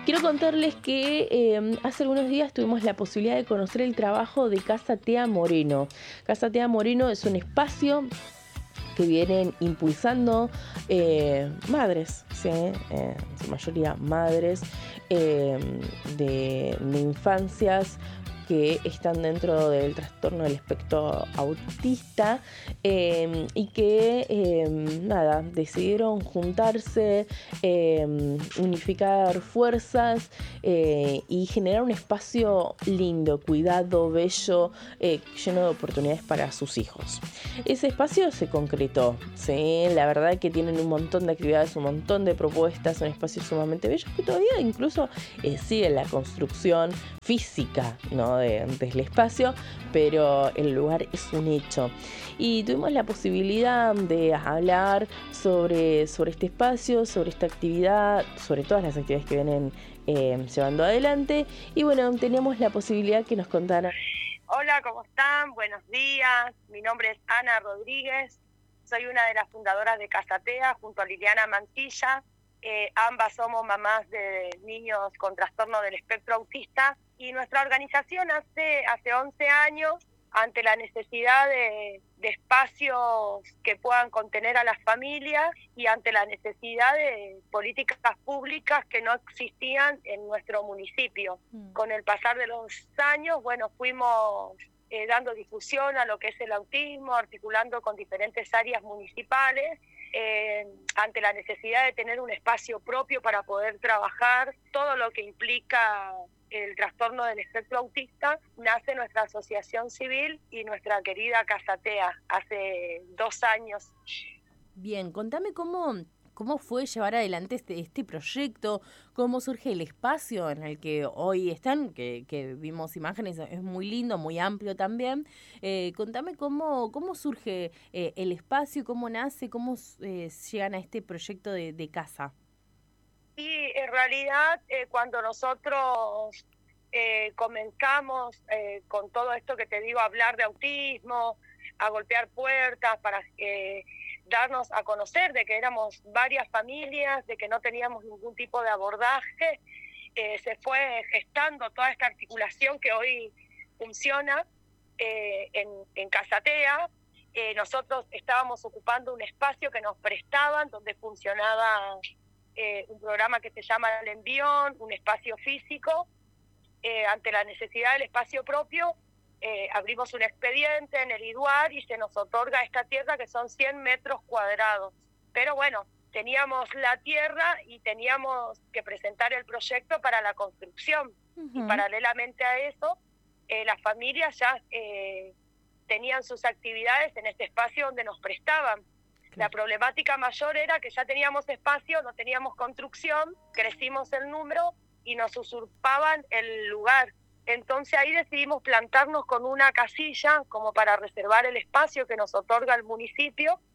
Quiero contarles que hace algunos días tuvimos la posibilidad de conocer el trabajo de Casa Tea Moreno. Casa Tea Moreno es un espacio que vienen impulsando madres, ¿sí? En su mayoría madres de infancias que están dentro del trastorno del espectro autista y que decidieron juntarse, unificar fuerzas y generar un espacio lindo, cuidado, bello, lleno de oportunidades para sus hijos. Ese espacio se concretó, ¿sí? La verdad que tienen un montón de actividades, un montón de propuestas, un espacio sumamente bello que todavía incluso sigue la construcción física, ¿no? del espacio, pero el lugar es un hecho. Y tuvimos la posibilidad de hablar sobre este espacio, sobre esta actividad, sobre todas las actividades que vienen llevando adelante. Y bueno, teníamos la posibilidad que nos contaran. Hola, ¿cómo están? Buenos días. Mi nombre es Ana Rodríguez. Soy una de las fundadoras de Casa Tea junto a Liliana Mantilla. Ambas somos mamás de niños con trastorno del espectro autista y nuestra organización hace 11 años, ante la necesidad de espacios que puedan contener a las familias y ante la necesidad de políticas públicas que no existían en nuestro municipio. Con el pasar de los años, fuimos dando difusión a lo que es el autismo, articulando con diferentes áreas municipales, ante la necesidad de tener un espacio propio para poder trabajar todo lo que implica el trastorno del espectro autista. Nace nuestra asociación civil y nuestra querida Casa Tea hace 2 años. Bien, contame cómo fue llevar adelante este proyecto, cómo surge el espacio en el que hoy están, que vimos imágenes, es muy lindo, muy amplio también. Contame cómo surge el espacio, cómo nace, cómo llegan a este proyecto de casa. Y en realidad cuando nosotros comenzamos con todo esto que te digo, a hablar de autismo, a golpear puertas para darnos a conocer de que éramos varias familias, de que no teníamos ningún tipo de abordaje, se fue gestando toda esta articulación que hoy funciona en Casa Tea. Nosotros estábamos ocupando un espacio que nos prestaban, donde funcionaba un programa que se llama El Envión, un espacio físico. Ante la necesidad del espacio propio, abrimos un expediente en el IDUAR y se nos otorga esta tierra, que son 100 metros cuadrados. Pero bueno, teníamos la tierra y teníamos que presentar el proyecto para la construcción. Y paralelamente a eso, las familias ya tenían sus actividades en este espacio donde nos prestaban. La problemática mayor era que ya teníamos espacio, no teníamos construcción, crecimos el número y nos usurpaban el lugar. Entonces ahí decidimos plantarnos con una casilla como para reservar el espacio que nos otorga el municipio